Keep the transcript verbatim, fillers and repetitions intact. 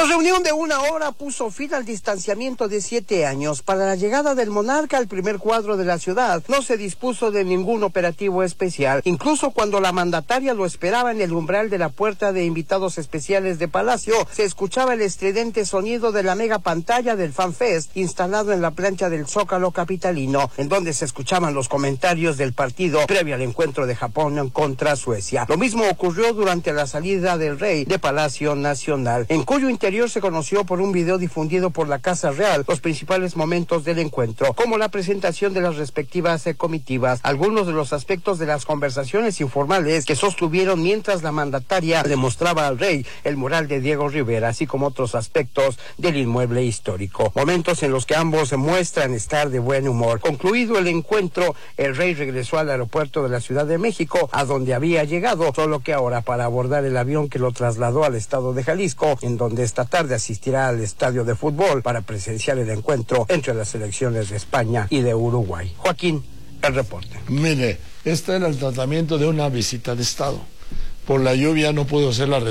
La reunión de una hora puso fin al distanciamiento de siete años. Para la llegada del monarca al primer cuadro de la ciudad, no se dispuso de ningún operativo especial. Incluso cuando la mandataria lo esperaba en el umbral de la puerta de invitados especiales de Palacio, se escuchaba el estridente sonido de la mega pantalla del FanFest instalado en la plancha del Zócalo capitalino, en donde se escuchaban los comentarios del partido previo al encuentro de Japón contra Suecia. Lo mismo ocurrió durante la salida del rey de Palacio Nacional, en cuyo interior se conoció por un video difundido por la Casa Real los principales momentos del encuentro, como la presentación de las respectivas eh, comitivas, algunos de los aspectos de las conversaciones informales que sostuvieron mientras la mandataria le mostraba al rey el mural de Diego Rivera, así como otros aspectos del inmueble histórico. Momentos en los que ambos se muestran estar de buen humor. Concluido el encuentro, el rey regresó al aeropuerto de la Ciudad de México, a donde había llegado, solo que ahora para abordar el avión que lo trasladó al estado de Jalisco, en donde esta tarde asistirá al estadio de fútbol para presenciar el encuentro entre las selecciones de España y de Uruguay. Joaquín, el reporte. Mire, este era el tratamiento de una visita de estado. Por la lluvia no pudo ser la